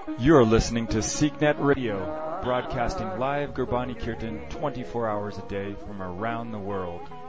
You are listening to SeekNet Radio, broadcasting live Gurbani Kirtan 24 hours a day from around the world.